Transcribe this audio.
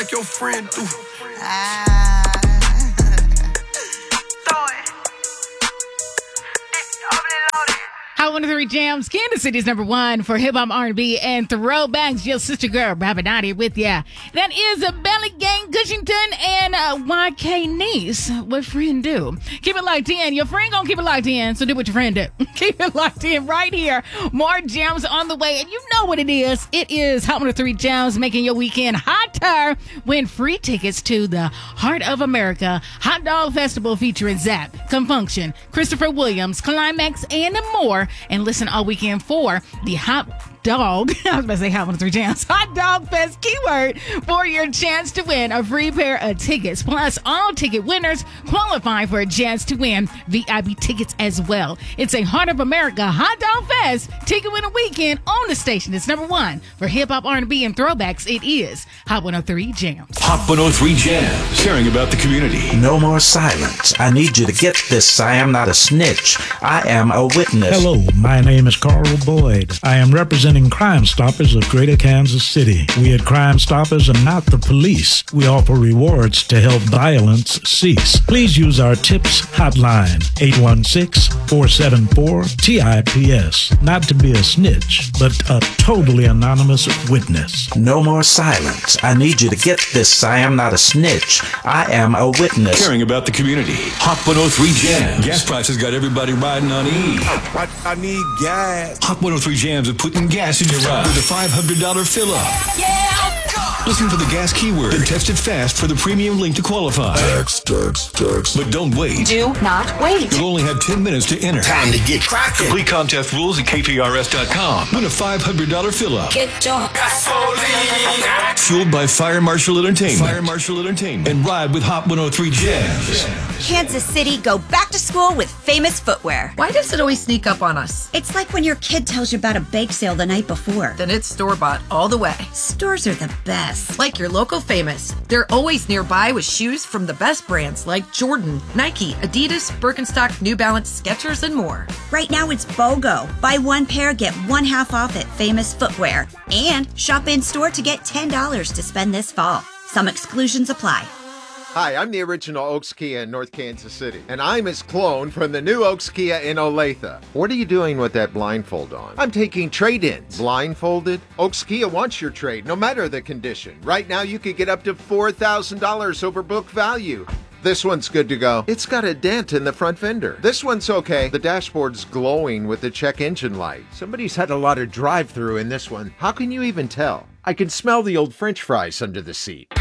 Like your friend do. Hot 103 Jams, Kansas City's #1 for hip hop, R&B, and throwbacks. Your sister girl, Rabbit with ya. That is a Belly Gang, Cushington, and YK Niece. What friend do? Keep it locked in. Your friend gonna keep it locked in, so do what your friend do. Keep it locked in right here. More jams on the way, and you know what it is. It is Hot 103 Jams, making your weekend hotter. Win free tickets to the Heart of America Hot Dog Festival featuring Zap, Confunction, Christopher Williams, Climax, and more. And listen all weekend for the Hot Dog, I was about to say Hot 103 Jams, Hot Dog Fest keyword for your chance to win a free pair of tickets. Plus, all ticket winners qualify for a chance to win VIP tickets as well. It's a Heart of America Hot Dog Fest ticket winner weekend on the station. It's #1 for hip hop, R&B, and throwbacks. It is Hot 103 Jams. Hot 103 Jams, sharing about the community. No more silence. I need you to get this. I am not a snitch. I am a witness. Hello, my name is Carl Boyd. I am representing Crime Stoppers of Greater Kansas City. We at Crime Stoppers are not the police. We offer rewards to help violence cease. Please use our tips hotline, 816-474-TIPS. Not to be a snitch, but a totally anonymous witness. No more silence. I need you to get this. I am not a snitch. I am a witness. Caring about the community. Hot 103 Jams. Gas prices got everybody riding on E. I need gas. Hot 103 Jams are putting gas in your ride with a $500 fill-up. Listen for the gas keyword and text it fast for the premium link to qualify. Text. But don't wait. Do not wait. You'll only have 10 minutes to enter. Time to get cracking. Complete contest rules at KPRS.com. Win a $500 fill-up. Get your gasoline. Fueled by Fire Marshal Entertainment. And ride with Hot 103 Jams. Kansas City, go back to school with Famous Footwear. Why does it always sneak up on us? It's like when your kid tells you about a bake sale the night before. Then it's store-bought all the way. Stores are the best. Like your local Famous. They're always nearby with shoes from the best brands like Jordan, Nike, Adidas, Birkenstock, New Balance, Skechers, and more. Right now it's BOGO. Buy one pair, get one half off at Famous Footwear. And shop in-store to get $10 to spend this fall. Some exclusions apply. Hi, I'm the original Oaks Kia in North Kansas City, and I'm his clone from the new Oaks Kia in Olathe. What are you doing with that blindfold on? I'm taking trade-ins. Blindfolded? Oaks Kia wants your trade, no matter the condition. Right now, you could get up to $4,000 over book value. This one's good to go. It's got a dent in the front fender. This one's okay. The dashboard's glowing with the check engine light. Somebody's had a lot of drive-through in this one. How can you even tell? I can smell the old French fries under the seat.